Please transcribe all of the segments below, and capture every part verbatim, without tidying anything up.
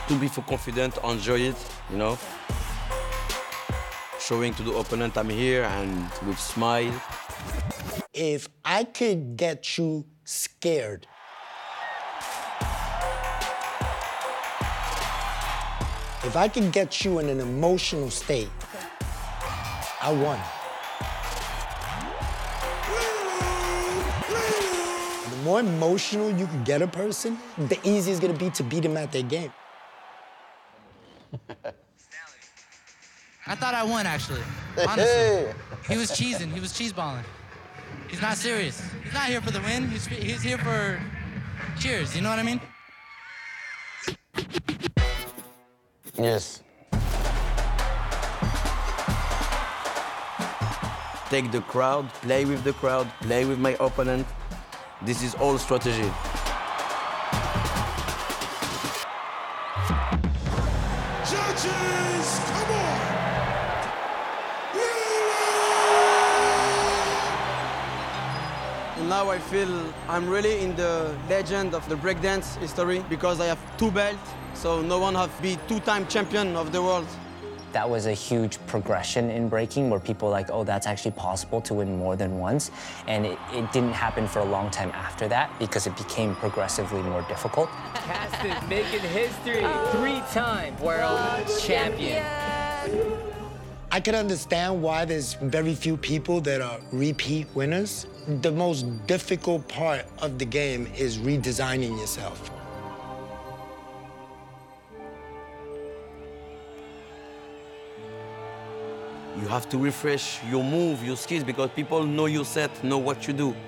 to be for confident, enjoy it, you know. Showing to the opponent I'm here and with smile. If I could get you scared, if I could get you in an emotional state, I won. The more emotional you can get a person, the easier it's gonna be to beat them at their game. I thought I won, actually, honestly. He was cheesing, he was cheeseballing. He's not serious. He's not here for the win, he's, he's here for cheers, you know what I mean? Yes. Take the crowd, play with the crowd, play with my opponent. This is all strategy. Judges, come on! Now I feel I'm really in the legend of the breakdance history because I have two belts, so no one has been two-time champion of the world. That was a huge progression in breaking where people were like, oh, that's actually possible to win more than once. And it, it didn't happen for a long time after that because it became progressively more difficult. Kasten making history, three-time world champion. I can understand why there's very few people that are repeat winners. The most difficult part of the game is redesigning yourself. You have to refresh your move, your skills, because people know your set, know what you do.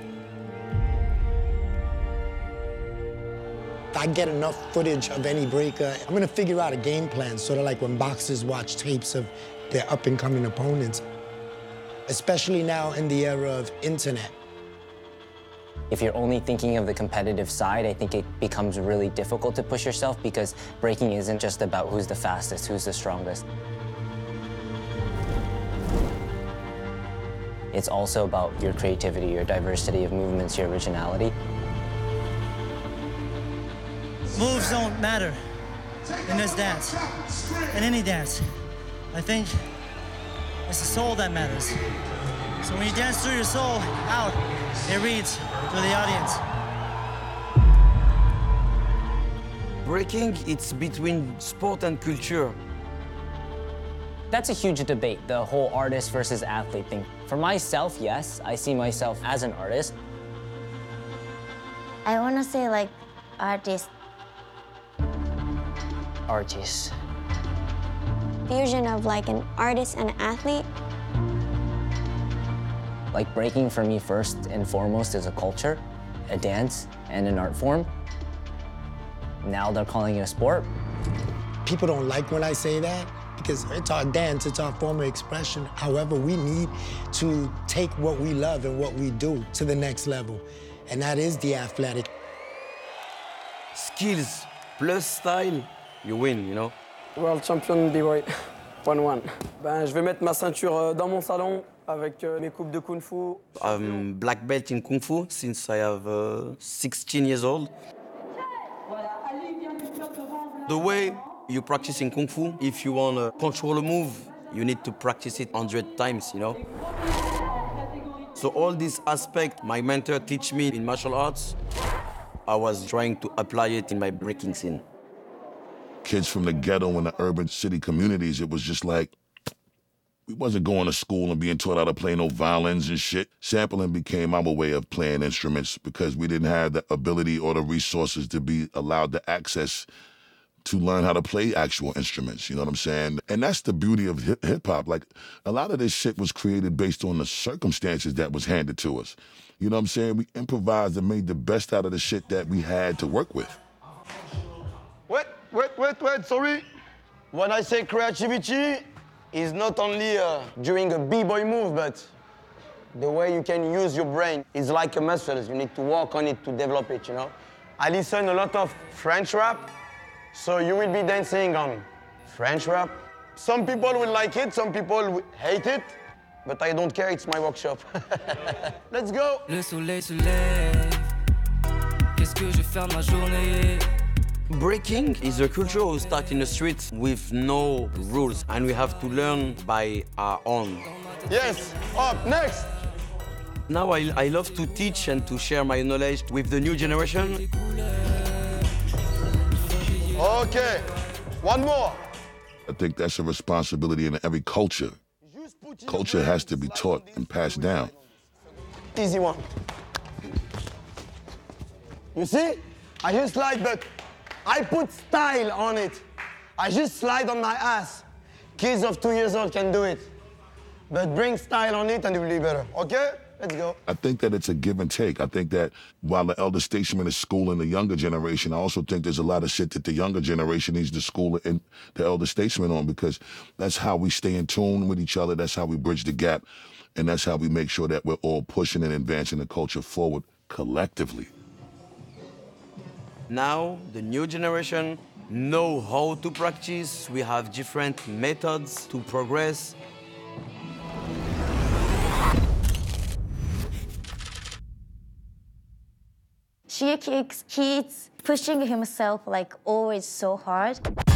If I get enough footage of any breaker, I'm gonna figure out a game plan, sort of like when boxers watch tapes of their up-and-coming opponents, especially now in the era of internet. If you're only thinking of the competitive side, I think it becomes really difficult to push yourself because breaking isn't just about who's the fastest, who's the strongest. It's also about your creativity, your diversity of movements, your originality. Moves don't matter in this dance, in any dance. I think it's the soul that matters. So when you dance through your soul out, it reads to the audience. Breaking, it's between sport and culture. That's a huge debate, the whole artist versus athlete thing. For myself, yes, I see myself as an artist. I want to say, like, artist. Artist. Fusion of, like, an artist and an athlete. Like, breaking for me, first and foremost, is a culture, a dance, and an art form. Now they're calling it a sport. People don't like when I say that because it's our dance, it's our form of expression. However, we need to take what we love and what we do to the next level, and that is the athletic. Skills plus style, you win, you know? World champion B-Boy, one one. Ben, je vais mettre ma ceinture dans mon salon avec mes coupes de Kung Fu. I'm black belt in Kung Fu since I have uh, sixteen years old. The way you practice in Kung Fu, if you want to control a move, you need to practice it one hundred times, you know? So all this aspect my mentor teach me in martial arts, I was trying to apply it in my breaking scene. Kids from the ghetto and the urban city communities, it was just like, we wasn't going to school and being taught how to play no violins and shit. Sampling became our way of playing instruments because we didn't have the ability or the resources to be allowed to access to learn how to play actual instruments, you know what I'm saying? And that's the beauty of hip-hop. Like, a lot of this shit was created based on the circumstances that was handed to us. You know what I'm saying? We improvised and made the best out of the shit that we had to work with. Wait, wait, wait, wait, sorry. When I say creativity, it's not only uh, during a b-boy move, but the way you can use your brain is like a muscle. You need to work on it to develop it, you know? I listen a lot of French rap, so you will be dancing on French rap. Some people will like it, some people will hate it, but I don't care, it's my workshop. Let's go! Le soleil se lève, qu'est-ce que je vais faire de ma journée? Breaking is a culture who starts in the street with no rules, and we have to learn by our own. Yes, up, next. Now I, I love to teach and to share my knowledge with the new generation. Okay, one more. I think that's a responsibility in every culture. Culture has to be taught and passed down. Easy one. You see? I just slide, but I put style on it. I just slide on my ass. Kids of two years old can do it. But bring style on it and it will be better, okay? Let's go. I think that it's a give and take. I think that while the elder statesman is schooling the younger generation, I also think there's a lot of shit that the younger generation needs to school and the elder statesman on, because that's how we stay in tune with each other. That's how we bridge the gap. And that's how we make sure that we're all pushing and advancing the culture forward collectively. Now, the new generation know how to practice. We have different methods to progress. She keeps pushing himself like always so hard.